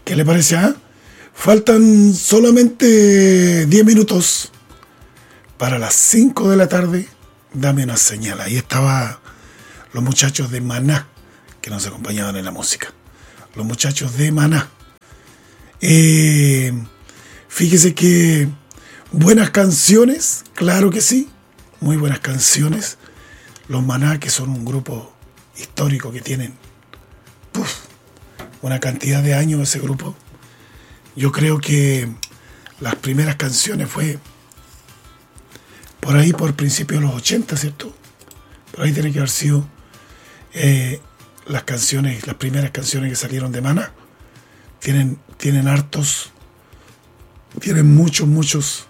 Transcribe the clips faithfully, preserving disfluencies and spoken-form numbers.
¿Qué le parece? ¿Ah? Faltan solamente diez minutos para las cinco de la tarde. Dame una señal. Ahí estaban los muchachos de Maná, que nos acompañaban en la música. Los muchachos de Maná. Eh, fíjese que buenas canciones, claro que sí, muy buenas canciones. Los Maná, que son un grupo histórico que tienen ¡puf! Una cantidad de años ese grupo. Yo creo que las primeras canciones fue por ahí, por principios de los ochenta, ¿cierto? Por ahí tiene que haber sido eh, las canciones, las primeras canciones que salieron de Maná. Tienen, tienen hartos, tienen muchos, muchos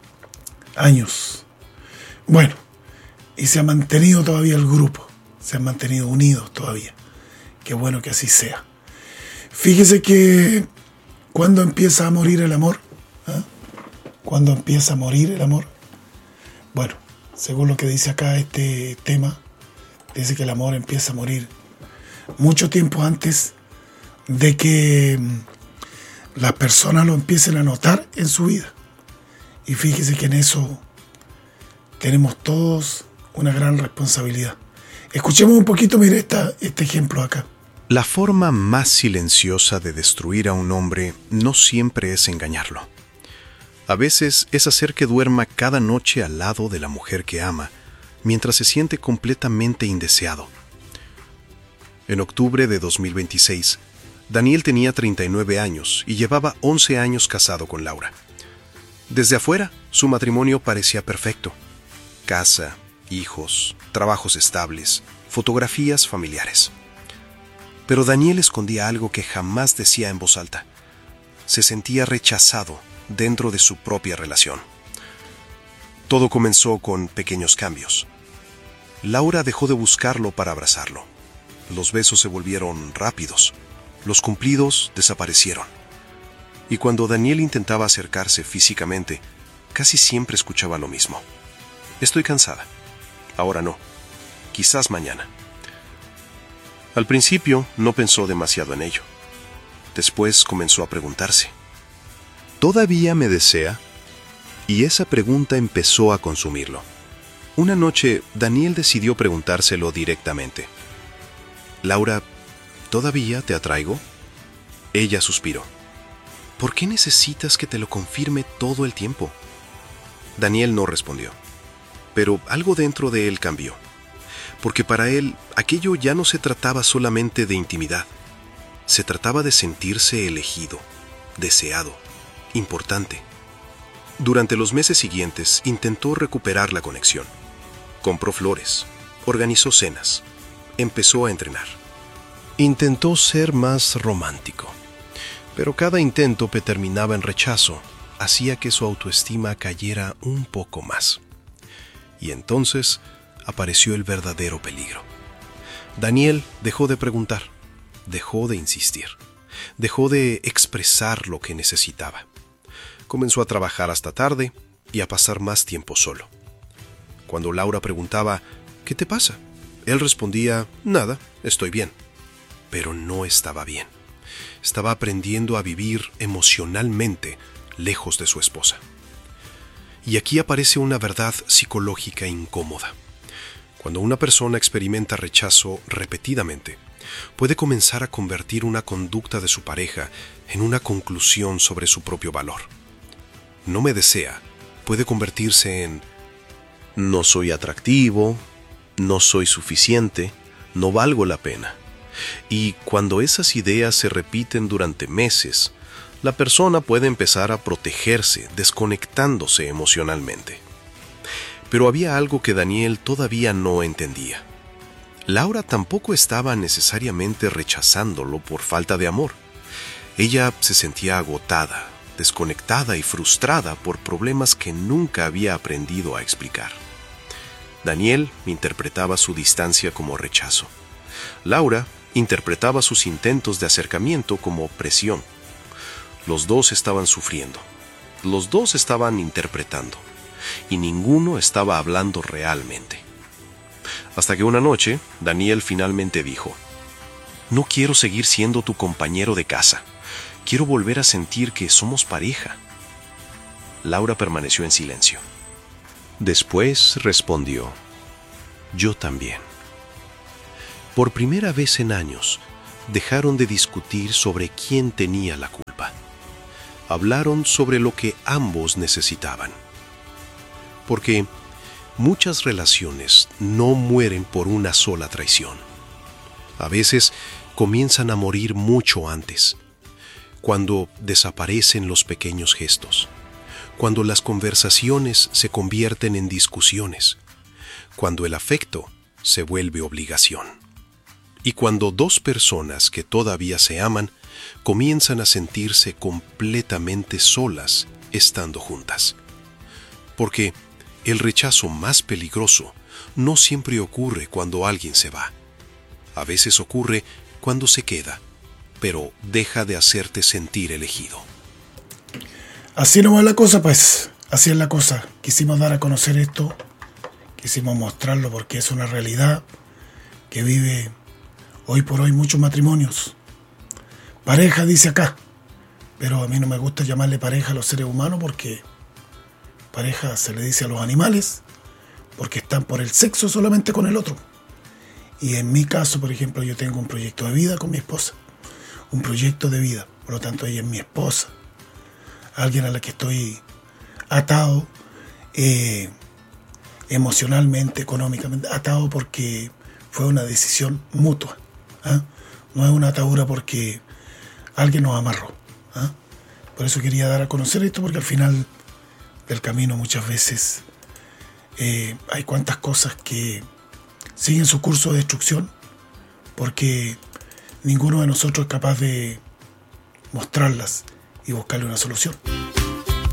años. Bueno, y se ha mantenido todavía el grupo, se han mantenido unidos todavía. Qué bueno que así sea. Fíjese que cuando empieza a morir el amor, ¿eh? Cuando empieza a morir el amor, bueno, según lo que dice acá este tema, dice que el amor empieza a morir mucho tiempo antes de que las personas lo empiecen a notar en su vida. Y fíjese que en eso tenemos todos una gran responsabilidad. Escuchemos un poquito, mire esta, este ejemplo acá. La forma más silenciosa de destruir a un hombre no siempre es engañarlo. A veces es hacer que duerma cada noche al lado de la mujer que ama, mientras se siente completamente indeseado. En octubre de dos mil veintiséis, Daniel tenía treinta y nueve años y llevaba once años casado con Laura. Desde afuera, su matrimonio parecía perfecto. Casa, hijos, trabajos estables, fotografías familiares. Pero Daniel escondía algo que jamás decía en voz alta. Se sentía rechazado dentro de su propia relación. Todo comenzó con pequeños cambios. Laura dejó de buscarlo para abrazarlo. Los besos se volvieron rápidos. Los cumplidos desaparecieron. Y cuando Daniel intentaba acercarse físicamente, casi siempre escuchaba lo mismo. Estoy cansada. Ahora no. Quizás mañana. Al principio no pensó demasiado en ello. Después comenzó a preguntarse: ¿todavía me desea? Y esa pregunta empezó a consumirlo. Una noche, Daniel decidió preguntárselo directamente. Laura, ¿todavía te atraigo? Ella suspiró. ¿Por qué necesitas que te lo confirme todo el tiempo? Daniel no respondió, pero algo dentro de él cambió, porque para él aquello ya no se trataba solamente de intimidad, se trataba de sentirse elegido, deseado, importante. Durante los meses siguientes intentó recuperar la conexión. Compró flores, organizó cenas, empezó a entrenar. Intentó ser más romántico, pero cada intento que terminaba en rechazo hacía que su autoestima cayera un poco más. Y entonces apareció el verdadero peligro. Daniel dejó de preguntar, dejó de insistir, dejó de expresar lo que necesitaba. Comenzó a trabajar hasta tarde y a pasar más tiempo solo. Cuando Laura preguntaba, ¿qué te pasa?, él respondía, nada, estoy bien. Pero no estaba bien. Estaba aprendiendo a vivir emocionalmente lejos de su esposa. Y aquí aparece una verdad psicológica incómoda. Cuando una persona experimenta rechazo repetidamente, puede comenzar a convertir una conducta de su pareja en una conclusión sobre su propio valor. No me desea puede convertirse en no soy atractivo, no soy suficiente, no valgo la pena. Y cuando esas ideas se repiten durante meses, la persona puede empezar a protegerse, desconectándose emocionalmente. Pero había algo que Daniel todavía no entendía. Laura tampoco estaba necesariamente rechazándolo por falta de amor. Ella se sentía agotada, desconectada y frustrada por problemas que nunca había aprendido a explicar. Daniel interpretaba su distancia como rechazo. Laura interpretaba sus intentos de acercamiento como presión. Los dos estaban sufriendo. Los dos estaban interpretando. Y ninguno estaba hablando realmente. Hasta que una noche, Daniel finalmente dijo: no quiero seguir siendo tu compañero de casa. Quiero volver a sentir que somos pareja. Laura permaneció en silencio. Después respondió: yo también. Por primera vez en años, dejaron de discutir sobre quién tenía la culpa. Hablaron sobre lo que ambos necesitaban. Porque muchas relaciones no mueren por una sola traición. A veces comienzan a morir mucho antes, cuando desaparecen los pequeños gestos, cuando las conversaciones se convierten en discusiones, cuando el afecto se vuelve obligación, y cuando dos personas que todavía se aman comienzan a sentirse completamente solas estando juntas. Porque el rechazo más peligroso no siempre ocurre cuando alguien se va. A veces ocurre cuando se queda, pero deja de hacerte sentir elegido. Así no va la cosa, pues. Así es la cosa. Quisimos dar a conocer esto, quisimos mostrarlo porque es una realidad que vive hoy por hoy muchos matrimonios. Pareja dice acá, pero a mí no me gusta llamarle pareja a los seres humanos porque pareja se le dice a los animales porque están por el sexo solamente con el otro. Y en mi caso, por ejemplo, yo tengo un proyecto de vida con mi esposa. Un proyecto de vida. Por lo tanto, ella es mi esposa. Alguien a la que estoy atado eh, emocionalmente, económicamente. Atado porque fue una decisión mutua. ¿eh? No es una atadura porque alguien nos amarró. ¿eh? Por eso quería dar a conocer esto, porque al final del camino muchas veces eh, hay cuantas cosas que siguen su curso de destrucción porque ninguno de nosotros es capaz de mostrarlas y buscarle una solución.